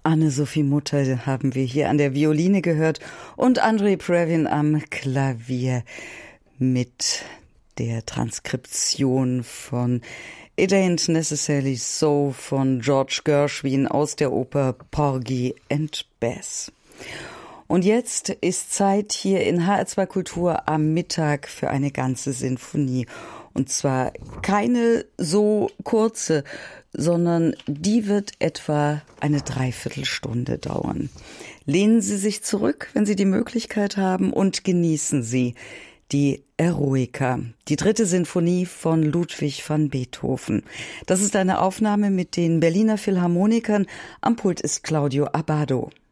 Anne-Sophie Mutter haben wir hier an der Violine gehört und Andrei Previn am Klavier mit der Transkription von It Ain't Necessarily So von George Gershwin aus der Oper Porgy and Bess. Und jetzt ist Zeit hier in HR2 Kultur am Mittag für eine ganze Sinfonie. Und zwar keine so kurze, sondern die wird etwa eine Dreiviertelstunde dauern. Lehnen Sie sich zurück, wenn Sie die Möglichkeit haben, und genießen Sie die Eroica, die 3. Sinfonie von Ludwig van Beethoven. Das ist eine Aufnahme mit den Berliner Philharmonikern. Am Pult ist Claudio Abbado.